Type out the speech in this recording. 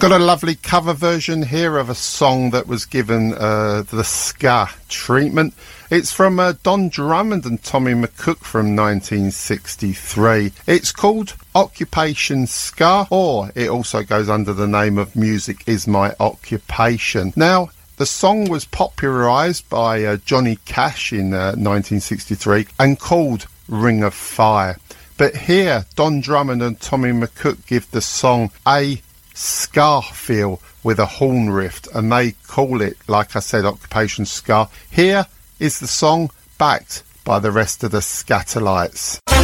Got a lovely cover version here of a song that was given the ska treatment. It's from Don Drummond and Tommy McCook from 1963. It's called Occupation Ska, or it also goes under the name of Music Is My Occupation. Now, the song was popularised by Johnny Cash in 1963 and called Ring of Fire. But here, Don Drummond and Tommy McCook give the song a ska feel with a horn riff, and they call it, like I said, Occupation Ska. Here is the song backed by the rest of the Skatalites.